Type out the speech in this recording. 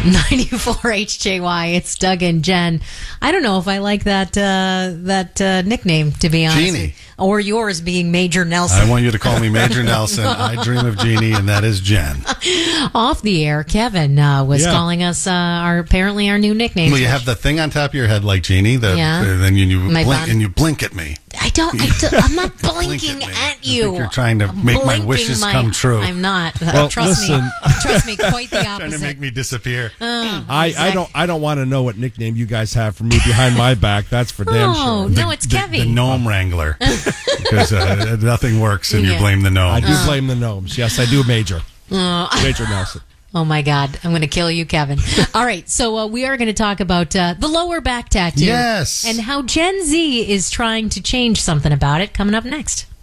94 HJY. It's Doug and Jen. I don't know if I like that nickname, to be honest. Jeannie. Or yours being Major Nelson. I want you to call me Major Nelson. I dream of Jeannie, and that is Jen. Off the air, Kevin was calling us apparently our new nickname. Well, you have the thing on top of your head like Jeannie. Then you blink at me. I'm not blinking at you. I think you're trying to make my wishes come true. I'm not. Well, trust me, quite the opposite. Trying to make me disappear. I don't want to know what nickname you guys have for me behind my back. That's for damn sure. No, it's Kevin. The gnome wrangler. Because nothing works and you blame the gnome. I do blame the gnomes. Yes, I do, Major. Major Nelson. Oh, my God. I'm going to kill you, Kevin. All right. So we are going to talk about the lower back tattoo. Yes. And how Gen Z is trying to change something about it coming up next.